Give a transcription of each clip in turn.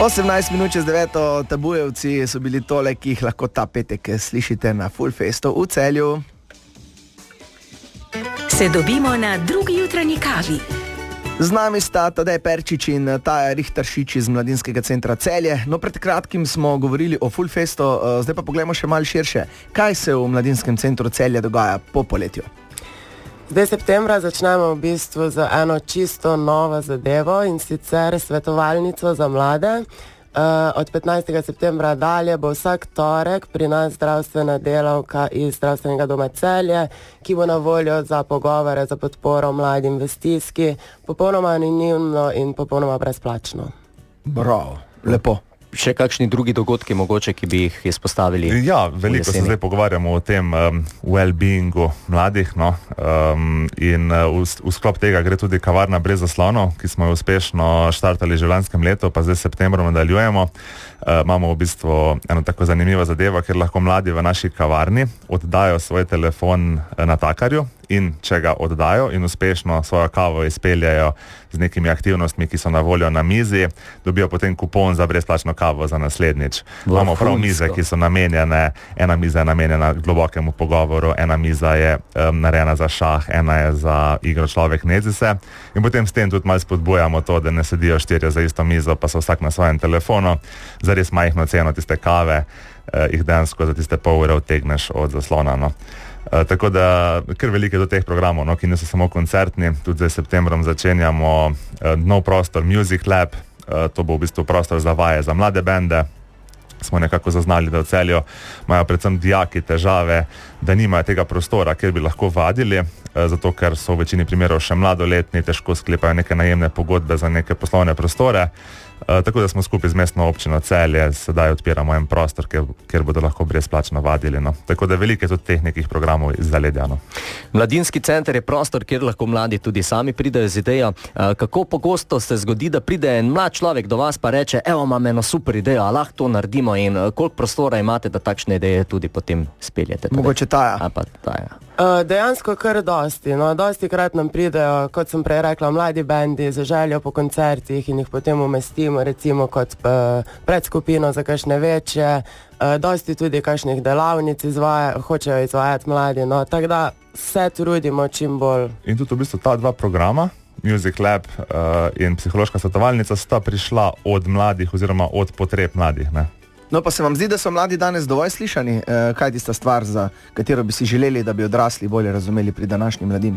18 minut čez 9, Tabujevci so bili tole, ki jih lahko ta petek slišite na Full Festu v Celju. Se dobimo na drugi jutranji kavi. Z nami sta Tadej Perčič in Taja Rihteršič iz Mladinskega centra Celje. No, pred kratkim smo govorili o Full Festu, zdaj pa poglejmo še malo širše. Kaj se v Mladinskem centru Celje dogaja po poletju? Zdaj septembra začnemo v bistvu z eno čisto novo zadevo, in sicer svetovalnico za mlade. Od 15. septembra dalje bo vsak torek pri nas zdravstvena delavka iz Zdravstvenega doma Celje, ki bo na voljo za pogovore, za podporo mladim v stiski, popolnoma anonimno in popolnoma brezplačno. Bravo, lepo. Še kakšni drugi dogodki mogoče, ki bi jih izpostavili? Ja, veliko se zdaj pogovarjamo o tem well-beingu mladih, no? In v sklop tega gre tudi kavarna brez zaslonov, ki smo jo uspešno štartali že v lanskem letu, pa zdaj septembrom nadaljujemo. Imamo v bistvu eno tako zanimivo zadevo, ker lahko mladi v naši kavarni oddajo svoj telefon natakarju, in če ga oddajo in uspešno svojo kavo izpeljajo z nekimi aktivnostmi, ki so na voljo na mizi, dobijo potem kupon za brezplačno kavo za naslednjič. Imamo prav mize, ki so namenjene, ena miza je namenjena globokemu pogovoru, ena miza je narejena za šah, ena je za igro človek nezi se, in potem s tem tudi malo spodbujamo to, da ne sedijo štirje za isto mizo, pa so vsak na svojem telefonu, za res majhno ceno tiste kave, jih dejansko za tiste pol ure odtegneš od zaslona, no. Tako da kar veliko je do teh programov, no, ki niso samo koncertni. Tudi zdaj septembrom začenjamo nov prostor Music Lab, to bo v bistvu prostor za vaje za mlade bende. Smo nekako zaznali, da v Celju imajo predvsem dijaki težave, da nimajo tega prostora, kjer bi lahko vadili, zato ker so v večini primerov še mladoletni, težko sklepajo neke najemne pogodbe za neke poslovne prostore. Tako da smo skupaj z mestno občino Celje sedaj odpiramo en prostor, kjer bodo lahko brezplačno vadili, no. Tako da veliko je tudi teh nekih programov iz zaledja, no. Mladinski center je prostor, kjer lahko mladi tudi sami pridejo z idejo. Kako pogosto se zgodi, da pride en mlad človek do vas pa reče, evo, imam eno super idejo, a lahko to naredimo, in koliko prostora imate, da takšne ideje tudi potem speljete? Mogoče Taja. Dejansko kar dosti. No, dosti krat nam pridejo, kot sem prej rekla, mladi bendi z željo po koncertih in jih potem umestimo recimo kot predskupino za kakšne večje. Dosti tudi kakšnih delavnic hočejo izvajati mladi. No, tako da se trudimo čim bolj. In tudi v bistvu ta dva programa, Music Lab in psihološka svetovalnica, sta prišla od mladih oziroma od potreb mladih, ne? No, pa se vam zdi, da so mladi danes dovolj slišani? Kaj je tista stvar, za katero bi si želeli, da bi odrasli bolje razumeli pri današnji mladini?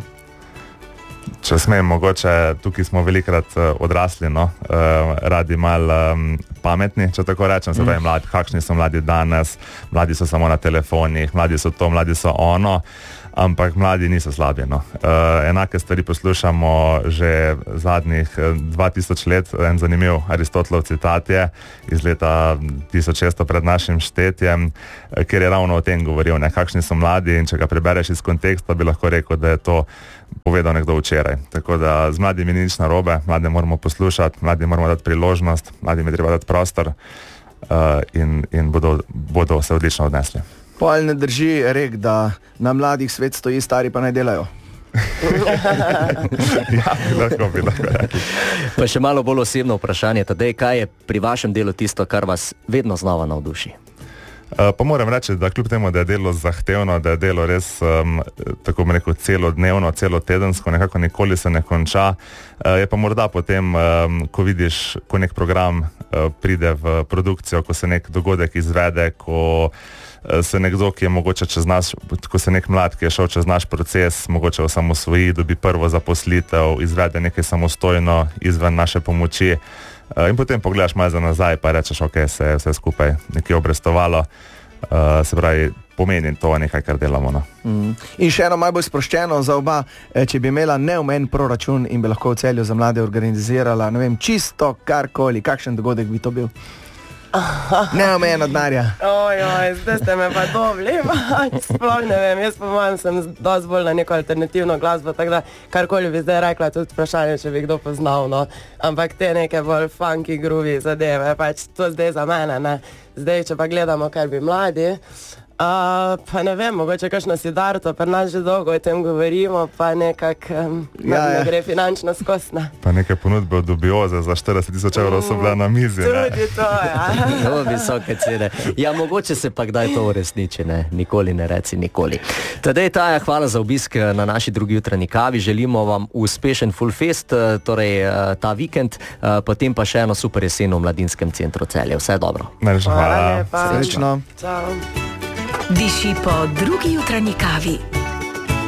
Če smem, mogoče tukaj smo velikrat odrasli, no, radi malo pametni, če tako rečem, se pravi mladi, kakšni so mladi danes, mladi so samo na telefonih, mladi so to, mladi so ono, ampak mladi niso slabi, no. Enake stvari poslušamo že zadnjih 2000 let, en zanimiv Aristotelov citat je iz leta 1600 pred našim štetjem, kjer je ravno o tem govoril, ne, kakšni so mladi, in če ga prebereš iz konteksta, bi lahko rekel, da je to povedal nekdo včeraj. Tako da z mladimi ni nič narobe, mlade moramo poslušati, mladi moramo dati priložnost, mladim je treba dati prostor in bodo se odlično odnesli. Pol ne drži rek, da na mladih svet stoji, stari pa naj delajo. Ja, lahko bi rekli. Pa še malo bolj osebno vprašanje, Tadej, kaj je pri vašem delu tisto, kar vas vedno znova navduši? Pa moram reči, da kljub temu, da je delo zahtevno, da je delo res, tako bi rekel, celodnevno, celotedensko, nekako nikoli se ne konča, je pa morda potem, ko vidiš, ko nek program pride v produkcijo, ko se nek dogodek izvede, ko se nekdo, ki je mogoče čez naš, ko se nek mlad, ki je šel čez naš proces, mogoče osamosvoji, dobi prvo zaposlitev, izvede nekaj samostojno izven naše pomoči, in potem pogledaš malo za nazaj pa rečeš, ok, se je vse skupaj nekaj obrestovalo, se pravi, pomeni to nekaj, kar delamo, no. In še eno malo bolj sproščeno za oba, če bi imela neomejen proračun in bi lahko v Celju za mlade organizirala, ne vem, čisto karkoli, kakšen dogodek bi to bil? Neomejeno denarja. Ojoj, zdaj ste me pa dobili, sploh ne vem, jaz po mojem sem dosti bolj na neko alternativno glasbo, tako da karkoli bi zdaj rekla, tudi vprašanje, če bi kdo poznal, no. Ampak te neke bolj funky groovy zadeve, pač to zdaj za mene, ne. Zdaj, če pa gledamo, kaj bi mladi, Pa ne vem, mogoče kakšno Sidarto, pa nas že dolgo o tem govorimo, pa nekako ne gre finančno skosna. Pa neke ponudbe od Dubioze za 40.000 evrov so bila na mizi. Tudi to, ja. Zelo visoke cene. Ja, mogoče se pa kdaj to uresniči, ne? Nikoli ne reci nikoli. Tadej, Taja, hvala za obisk na naši drugi jutranji kavi. Želimo vam uspešen full fest, torej ta vikend, potem pa še eno super jesen v Mladinskem centru Celje. Vse dobro. Najlepša hvala. Srečno. Čau. Diši po drugi jutranji kavi.